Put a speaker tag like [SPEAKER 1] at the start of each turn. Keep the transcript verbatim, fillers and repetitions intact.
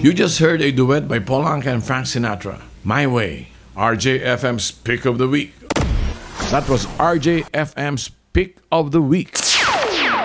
[SPEAKER 1] You just heard a duet by Polanca and Frank Sinatra, My Way, R J F M's Pick of the Week. That was R J F M's Pick of the Week.